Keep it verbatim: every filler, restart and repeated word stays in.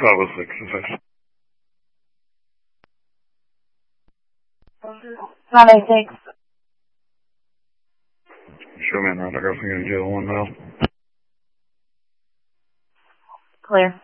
Bravo six, six. Bravo six. Show me around. I got something to jail one now. Clear.